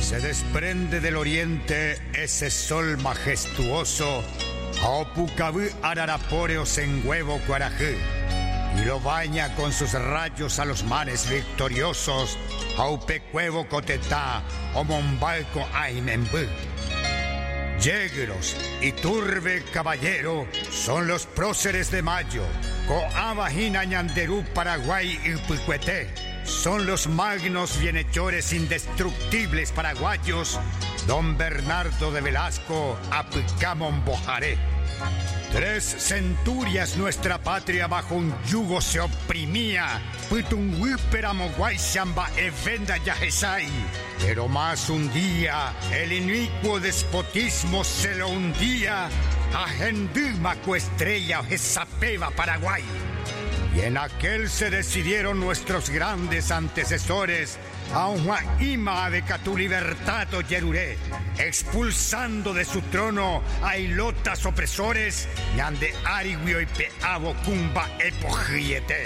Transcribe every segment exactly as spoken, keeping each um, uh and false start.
Se desprende del oriente ese sol majestuoso, Aopucabú Araraporeos en huevo Cuarajú, y lo baña con sus rayos a los mares victoriosos, Aupecuevo Cotetá o Mombalco Aimembú. Yegros y Turbe Caballero son los próceres de mayo, Coabajina Ñanderú Paraguay y Pucueté son los magnos bienhechores indestructibles paraguayos, Don Bernardo de Velasco, Apucamón Bojaré. Tres centurias nuestra patria bajo un yugo se oprimía, Putunhuiperamoguayshamba evenda yajesai. Pero más un día el inicuo despotismo se lo hundía, Agenduma coestrella Jesapeva Paraguay. Y en aquel se decidieron nuestros grandes antecesores, Auhuaima de Catú Libertato Yeruré, expulsando de su trono a ilotas opresores, Ñande Ariguio y Peavo Cumba Epogiete.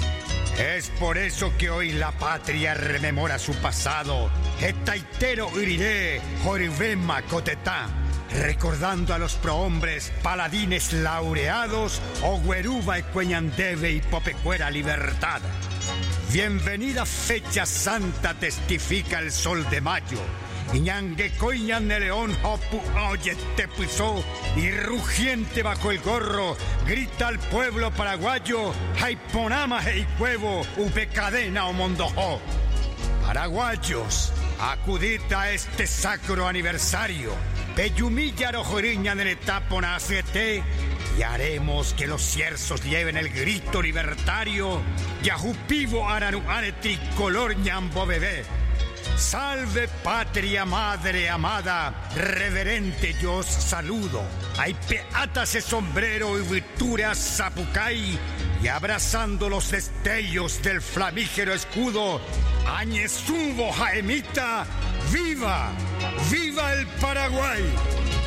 Es por eso que hoy la patria rememora su pasado, Etaitero Uriré, Joribema Cotetá, recordando a los prohombres paladines laureados, Ogueruba y Cueñandeve y Popecuera Libertad. Bienvenida fecha santa testifica el sol de mayo, Iñanguecoiñan de León Hopu oye te pisó, y rugiente bajo el gorro grita al pueblo paraguayo, Jaiponama Heicuevo, Upecadena o Mondojó. Paraguayos, acudid a este sacro aniversario, Peyumilla Rojoriña de Netapona Acete, y haremos que los cierzos lleven el grito libertario, Yajupivo Aranuare tricolor ñambo bebé. Salve patria madre amada, reverente yo os saludo. Hay peatas de sombrero y virturas zapucay, y abrazando los destellos del flamígero escudo, Añezumbo Jaemita, ¡viva! ¡Viva el Paraguay!